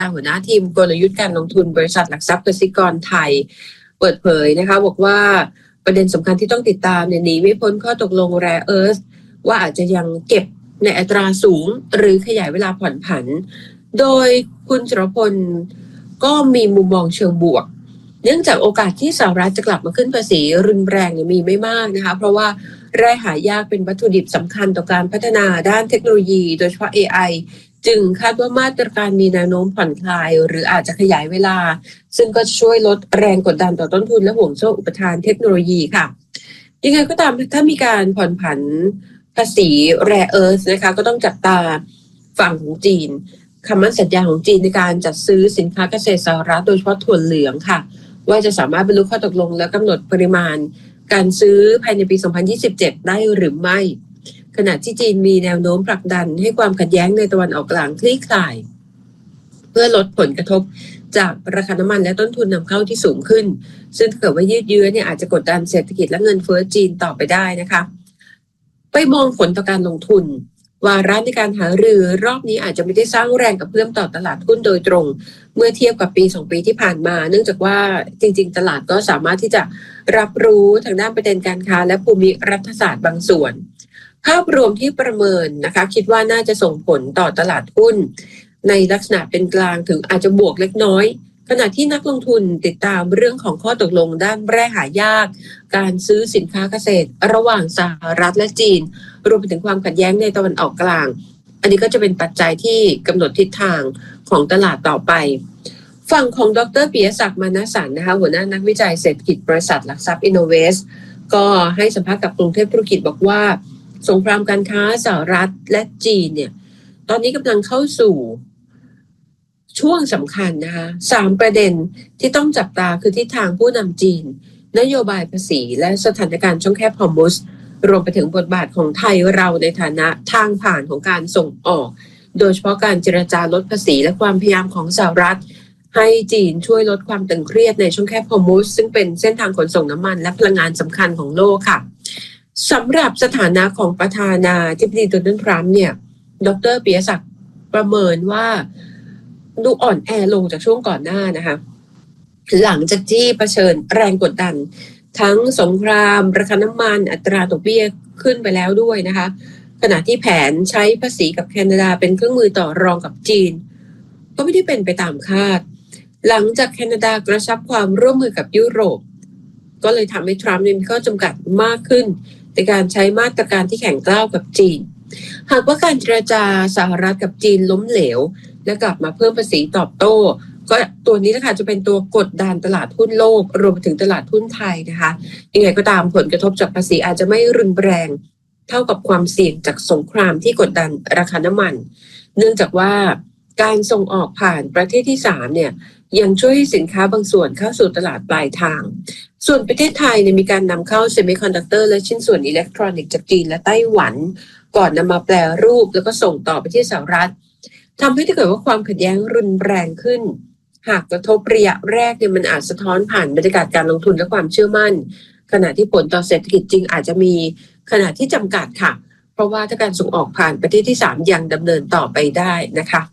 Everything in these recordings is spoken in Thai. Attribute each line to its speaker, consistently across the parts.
Speaker 1: หัวหน้าทีมกลยุทธ์การลงทุนบริษัทหลักทรัพย์กสิกรไทยเปิดเผยนะคะบอกว่าประเด็นสำคัญที่ต้องติดตามเนี่ยหนีไม่พ้นข้อตกลงแรร์เอิร์ธว่าอาจจะยังเก็บในอัตราสูงหรือขยายเวลาผ่อนผันโดยคุณจรพลก็มีมุมมองเชิงบวกเนื่องจากโอกาสที่สหรัฐจะกลับมาขึ้นภาษีรุนแรงเนี่ยมีไม่มากนะคะเพราะว่าแร่หายากเป็นวัตถุดิบสำคัญต่อการพัฒนาด้านเทคโนโลยีโดยเฉพาะ AI จึงคาดว่ามาตรการมีแนวโน้มผ่อนคลายหรืออาจจะขยายเวลาซึ่งก็ช่วยลดแรงกดดันต่อต้นทุนและห่วงโซ่อุปทานเทคโนโลยีค่ะยังไงก็ตามถ้ามีการผ่อนผันภาษีแรร์เอิร์ธนะคะก็ต้องจับตาฝั่งของจีนคำมั่นสัญญาของจีนในการจัดซื้อสินค้าเกษตรสหรัฐโดยเฉพาะถั่วเหลืองค่ะว่าจะสามารถบรรลุข้อตกลงและกำหนดปริมาณการซื้อภายในปี 2027 ได้หรือไม่ขณะที่จีนมีแนวโน้มผลักดันให้ความขัดแย้งในตะวันออกกลางคลี่คลายเพื่อลดผลกระทบจากราคาน้ำมันและต้นทุนนำเข้าที่สูงขึ้นซึ่งถ้าเกิดว่ายืดเยื้อเนี่ยอาจจะกดดันเศรษฐกิจและเงินเฟ้อจีนต่อไปได้นะคะไปมองผลต่อการลงทุนวาระในการหารือรอบนี้อาจจะไม่ได้สร้างแรงกระเพื่อมต่อตลาดหุ้นโดยตรงเมื่อเทียบกับปี2ปีที่ผ่านมาเนื่องจากว่าจริงๆตลาดก็สามารถที่จะรับรู้ทางด้านประเด็นการค้าและภูมิรัฐศาสตร์บางส่วนภาพรวมที่ประเมินนะคะคิดว่าน่าจะส่งผลต่อตลาดหุ้นในลักษณะเป็นกลางถึงอาจจะบวกเล็กน้อยขณะที่นักลงทุนติดตามเรื่องของข้อตกลงด้านแร่หายากการซื้อสินค้าเกษตรระหว่างสหรัฐและจีนรวมไปถึงความขัดแย้งในตะวันออกกลางอันนี้ก็จะเป็นปัจจัยที่กำหนดทิศทางของตลาดต่อไปฝั่งของดร.ปิยศักดิ์ มานะสันนะคะหัวหน้านักวิจัยเศรษฐกิจบริษัทหลักทรัพย์อินโนเวสก็ให้สัมภาษณ์กับกรุงเทพธุรกิจบอกว่าสงครามการค้าสหรัฐและจีนเนี่ยตอนนี้กำลังเข้าสู่ช่วงสำคัญนะคะ3ประเด็นที่ต้องจับตาคือทิศทางผู้นำจีนนโยบายภาษีและสถานการณ์ช่องแคบฮอร์มุซรวมไปถึงบทบาทของไทยเราในฐานะทางผ่านของการส่งออกโดยเฉพาะการเจรจาลดภาษีและความพยายามของสหรัฐให้จีนช่วยลดความตึงเครียดในช่องแคบฮอร์มุซซึ่งเป็นเส้นทางขนส่งน้ำมันและพลังงานสำคัญของโลกค่ะสำหรับสถานะของประธานาธิบดีโดนัลด์ทรัมป์เนี่ยดร.ปิยศักดิ์ประเมินว่าดูอ่อนแอลงจากช่วงก่อนหน้านะคะหลังจากที่เผชิญแรงกดดันทั้งสงครามราคาน้ำมันอัตราดอกเบี้ยขึ้นไปแล้วด้วยนะคะขณะที่แผนใช้ภาษีกับแคนาดาเป็นเครื่องมือต่อรองกับจีนก็ไม่ได้เป็นไปตามคาดหลังจากแคนาดากระชับความร่วมมือกับยุโรปก็เลยทำให้ทรัมป์มีข้อจำกัดมากขึ้นในการใช้มาตรการที่แข็งกร้าวกับจีนหากว่าการเจรจาสหรัฐกับจีนล้มเหลวและกลับมาเพิ่มภาษีตอบโต้ก็ตัวนี้นะคะจะเป็นตัวกดดันตลาดหุ้นโลกรวมไปถึงตลาดหุ้นไทยนะคะยังไงก็ตามผลกระทบจากภาษีอาจจะไม่รุนแรงเท่ากับความเสี่ยงจากสงครามที่กดดันราคาน้ำมันเนื่องจากว่าการส่งออกผ่านประเทศที่3เนี่ยยังช่วยให้สินค้าบางส่วนเข้าสู่ตลาดปลายทางส่วนประเทศไทยเนี่ยมีการนำเข้าเซมิคอนดักเตอร์และชิ้นส่วนอิเล็กทรอนิกส์จากจีนและไต้หวันก่อนนำมาแปรรูปแล้วก็ส่งต่อไปที่สหรัฐทำให้ถ้าเกิดว่าความขัดแย้งรุนแรงขึ้นหากกระทบระยะแรกเนี่ยมันอาจสะท้อนผ่านบรรยากาศการลงทุนและความเชื่อมั่นขณะที่ผลต่อเศรษฐกิจจริงอาจจะมีขนาดที่จำกัดค่ะเพราะว่าถ้าการส่งออกผ่านประเทศที่3ยังดำเนินต่อไปได้นะคะ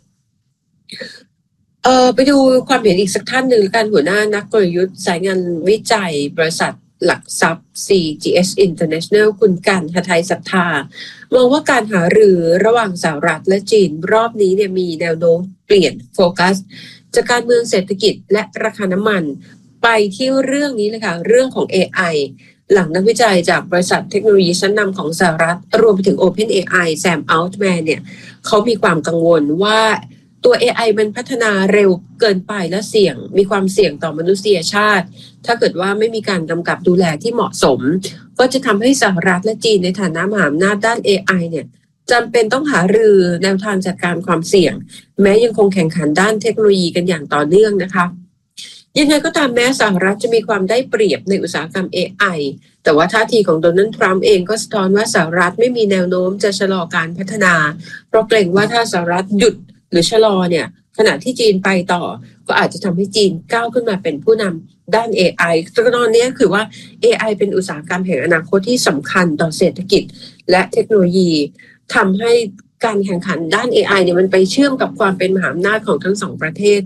Speaker 1: ไปดูความเห็นอีกสักท่านหนึ่งการหัวหน้านักกลยุทธ์สายงานวิจัยบริษัทหลักทรัพย์ CGS International คุณกันหทัยศรัทธามองว่าการหารือระหว่างสหรัฐและจีนรอบนี้เนี่ยมีแนวโน้มเปลี่ยนโฟกัสจากการเมืองเศรษฐกิจและราคาน้ำมันไปที่เรื่องนี้เลยค่ะเรื่องของ AI หลังนักวิจัยจากบริษัทเทคโนโลยีชั้นนำของสหรัฐรวมไปถึง OpenAI แซม อัลต์แมนเนี่ยเขามีความกังวลว่าตัว AI มันพัฒนาเร็วเกินไปและมีความเสี่ยงต่อมนุษยชาติถ้าเกิดว่าไม่มีการกำกับดูแลที่เหมาะสมก็จะทำให้สหรัฐและจีนในฐานะมหาอำนาจด้าน AI เนี่ยจำเป็นต้องหารือแนวทางจัดการความเสี่ยงแม้ยังคงแข่งขันด้านเทคโนโลยีกันอย่างต่อเนื่องนะคะยังไงก็ตามแม้สหรัฐจะมีความได้เปรียบในอุตสาหกรรม AI แต่ว่าท่าทีของโดนัลด์ทรัมป์เองก็สะท้อนว่าสหรัฐไม่มีแนวโน้มจะชะลอการพัฒนาเพราะเกรงว่าถ้าสหรัฐหยุดหรือชะลอเนี่ยขณะที่จีนไปต่อก็อาจจะทำให้จีนก้าวขึ้นมาเป็นผู้นำด้าน AI ตอนนี้คือว่า AI เป็นอุตสาหกรรมแห่งอนาคตที่สำคัญต่อเศรษฐกิจและเทคโนโลยีทำให้การแข่งขันด้าน AI เนี่ยมันไปเชื่อมกับความเป็นมหาอำนาจของทั้ง2ประเทศ